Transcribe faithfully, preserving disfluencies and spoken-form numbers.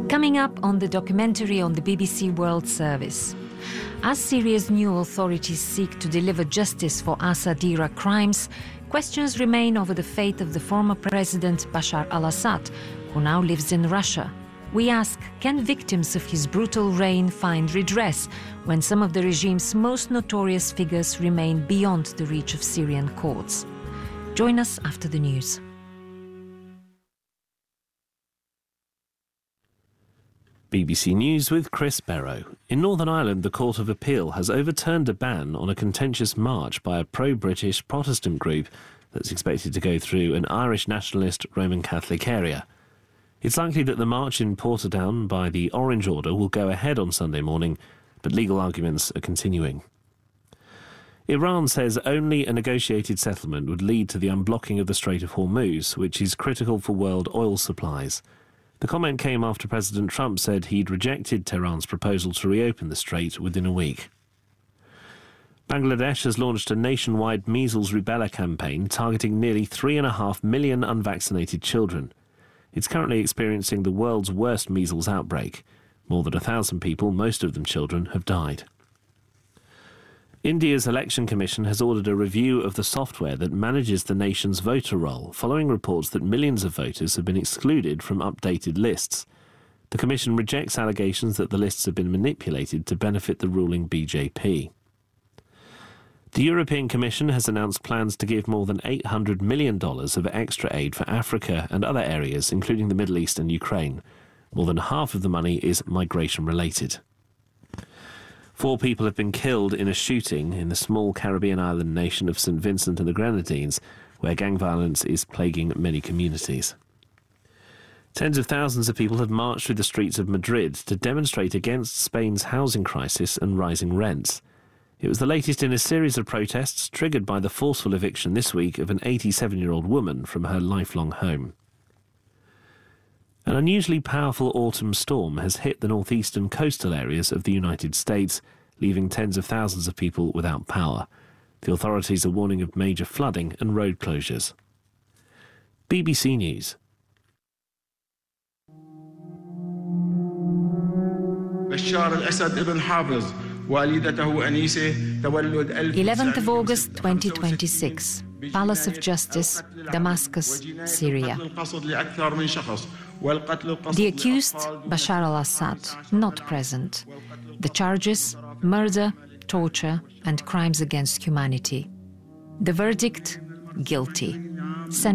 Coming up on the documentary on the B B C World Service. As Syria's new authorities seek to deliver justice for Assad-era crimes, questions remain over the fate of the former president Bashar al-Assad, who now lives in Russia. We ask, can victims of his brutal reign find redress when some of the regime's most notorious figures remain beyond the reach of Syrian courts? Join us after the news. B B C News with Chris Barrow. In Northern Ireland, the Court of Appeal has overturned a ban on a contentious march by a pro-British Protestant group that's expected to go through an Irish nationalist Roman Catholic area. It's likely that the march in Portadown by the Orange Order will go ahead on Sunday morning, but legal arguments are continuing. Iran says only a negotiated settlement would lead to the unblocking of the Strait of Hormuz, which is critical for world oil supplies. The comment came after President Trump said he'd rejected Tehran's proposal to reopen the strait within a week. Bangladesh has launched a nationwide measles rubella campaign targeting nearly three and a half million unvaccinated children. It's currently experiencing the world's worst measles outbreak. More than a thousand people, most of them children, have died. India's Election Commission has ordered a review of the software that manages the nation's voter roll, following reports that millions of voters have been excluded from updated lists. The Commission rejects allegations that the lists have been manipulated to benefit the ruling B J P. The European Commission has announced plans to give more than eight hundred million dollars of extra aid for Africa and other areas, including the Middle East and Ukraine. More than half of the money is migration-related. Four people have been killed in a shooting in the small Caribbean island nation of Saint Vincent and the Grenadines, where gang violence is plaguing many communities. Tens of thousands of people have marched through the streets of Madrid to demonstrate against Spain's housing crisis and rising rents. It was the latest in a series of protests triggered by the forceful eviction this week of an eighty-seven-year-old woman from her lifelong home. An unusually powerful autumn storm has hit the northeastern coastal areas of the United States, leaving tens of thousands of people without power. The authorities are warning of major flooding and road closures. B B C News. بشار الأسد ابن حافظ والدته أنيسة تولد eleventh of August twenty twenty-six, Palace of Justice, Damascus, Syria. The accused, Bashar al-Assad, not present. The charges, murder, torture and crimes against humanity. The verdict, guilty.